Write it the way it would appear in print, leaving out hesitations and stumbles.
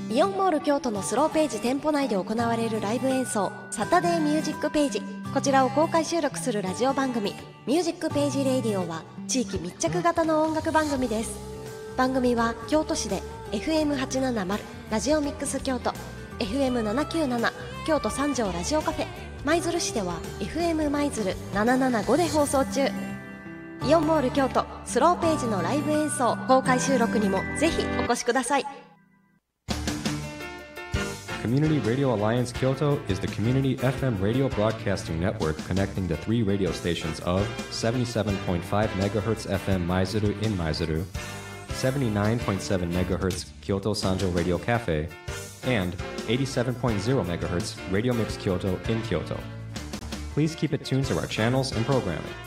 イオンモール京都のスローページ店舗内で行われるライブ演奏、サタデーミュージックページ。こちらを公開収録するラジオ番組、ミュージックページレイディオは地域密着型の音楽番組です。番組は京都市で FM870 ラジオミックス京都、 FM797 京都三条ラジオカフェ、舞鶴市では FM 舞鶴775で放送中。イオンモール京都スローページのライブ演奏公開収録にもぜひお越しください。 Community Radio Alliance Kyoto is the community FM radio broadcasting network connecting the 3 radio stations of 77.5 MHz FM Maizuru in Maizuru, 79.7 MHz Kyoto Sanjo Radio Cafe, and 87.0 MHz Radio Mix Kyoto in Kyoto. Please keep it tuned to our channels and programming.